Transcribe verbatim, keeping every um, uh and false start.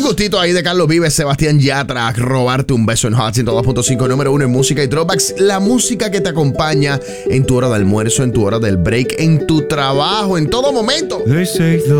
gustito ahí de Carlos Vives, Sebastián Yatra, Robarte un beso en Hot ciento dos punto cinco, número uno en música y throwbacks. La música que te acompaña en tu hora de almuerzo, en tu hora del break, en tu trabajo, en todo momento. They say the